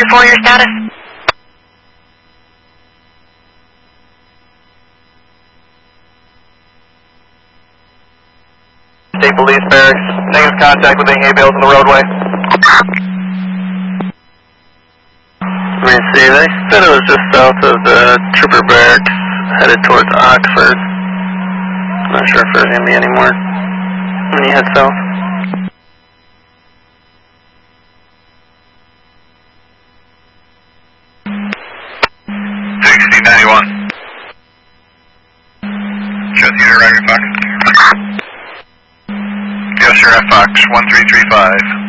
334, your status? State Police Barracks, negative contact with any hay bales on the roadway. Let me see, they said it was just south of the Trooper Barracks, headed towards Oxford. Not sure if there's going to be any more when you head south. Just unit Ragged Fox. Yes, sir, F Fox 1335.